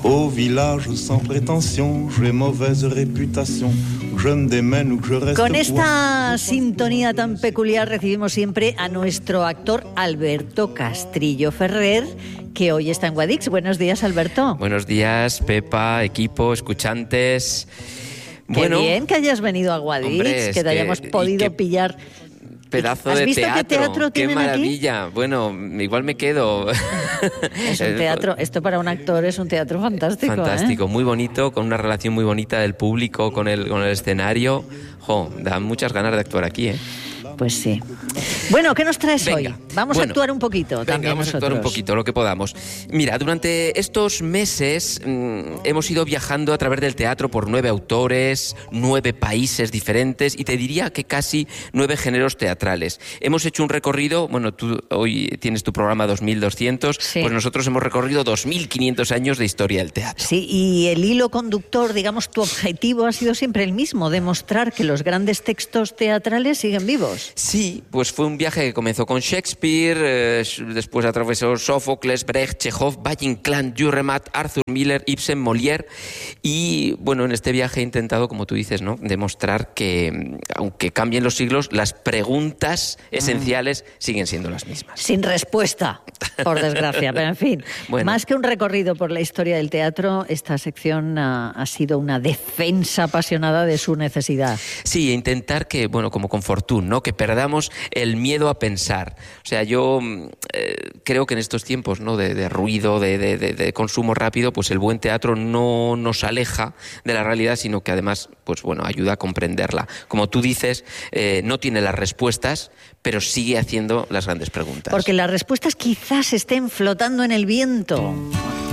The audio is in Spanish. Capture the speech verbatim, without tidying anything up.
Au village sans prétention, j'ai mauvaise réputation. Je me démène ou que je reste. Con esta sintonía tan peculiar recibimos siempre a nuestro actor Alberto Castrillo Ferrer, que hoy está en Guadix. Buenos días, Alberto. Buenos días, Pepa, equipo, escuchantes. Qué bueno, bien que hayas venido a Guadix, hombre, que te hayamos que, podido que... pillar. Pedazo ¿Has de visto teatro, qué teatro qué tienen maravilla. aquí? Bueno, igual me quedo. Es un teatro, esto para un actor es un teatro fantástico. Fantástico, ¿eh? Muy bonito, con una relación muy bonita del público con el, con el escenario. Jo, da muchas ganas de actuar aquí, ¿eh? Pues sí. Bueno, ¿qué nos traes venga, hoy? Vamos bueno, a actuar un poquito venga, también vamos nosotros. a actuar un poquito, lo que podamos. Mira, durante estos meses mmm, hemos ido viajando a través del teatro por nueve autores, nueve países diferentes y te diría que casi nueve géneros teatrales. Hemos hecho un recorrido, bueno, tú hoy tienes tu programa dos mil doscientos, sí. Pues nosotros hemos recorrido dos mil quinientos años de historia del teatro. Sí, y el hilo conductor, digamos, tu objetivo ha sido siempre el mismo, demostrar que los grandes textos teatrales siguen vivos. Sí, pues fue un viaje que comenzó con Shakespeare, eh, después atravesó Sófocles, Brecht, Chekhov, Valle-Inclán, Dürrenmatt, Arthur Miller, Ibsen, Molière. Y bueno, en este viaje he intentado, como tú dices, ¿no?, demostrar que, aunque cambien los siglos, las preguntas esenciales mm. siguen siendo las mismas. Sin respuesta, por desgracia, pero en fin. Bueno. Más que un recorrido por la historia del teatro, esta sección ha, ha sido una defensa apasionada de su necesidad. Sí, intentar que, bueno, como con Fortune, ¿no?, que perdamos el miedo a pensar. O sea, yo eh, creo que en estos tiempos, ¿no?, de, de ruido, de, de, de consumo rápido, pues el buen teatro no nos aleja de la realidad, sino que además, pues bueno, ayuda a comprenderla. Como tú dices, eh, no tiene las respuestas, pero sigue haciendo las grandes preguntas. Porque las respuestas quizás estén flotando en el viento.